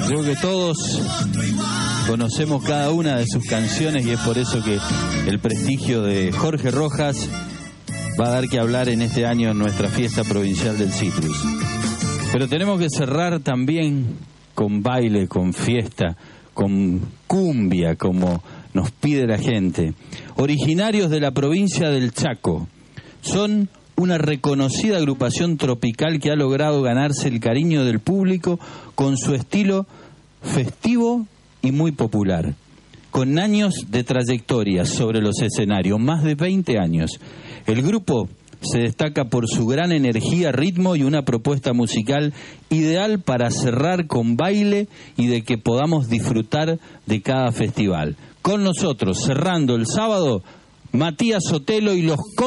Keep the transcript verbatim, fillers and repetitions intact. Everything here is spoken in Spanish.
Creo que todos conocemos cada una de sus canciones y es por eso que el prestigio de Jorge Rojas va a dar que hablar en este año en nuestra fiesta provincial del Citrus. Pero tenemos que cerrar también con baile, con fiesta, con cumbia, como nos pide la gente. Originarios de la provincia del Chaco, son una reconocida agrupación tropical que ha logrado ganarse el cariño del público con su estilo festivo y muy popular. Con años de trayectoria sobre los escenarios, más de veinte años. El grupo se destaca por su gran energía, ritmo y una propuesta musical ideal para cerrar con baile y de que podamos disfrutar de cada festival. Con nosotros, cerrando el sábado, Matías Sotelo y los